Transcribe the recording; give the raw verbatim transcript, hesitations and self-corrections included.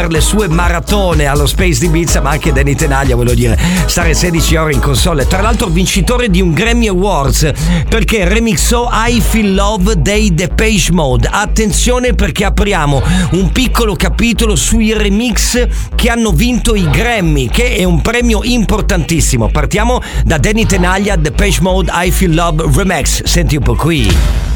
le sue maratone allo Space di Ibiza, ma anche Danny Tenaglia, voglio dire, stare sedici ore in console. Tra l'altro vincitore di un Grammy Awards perché remixò I Feel Love dei Depeche Mode. Attenzione, perché apriamo un piccolo capitolo sui remix che hanno vinto i Grammy, che è un premio importantissimo. Partiamo da Danny Tenaglia, Depeche Mode, I Feel Love Remix. Senti un po' qui.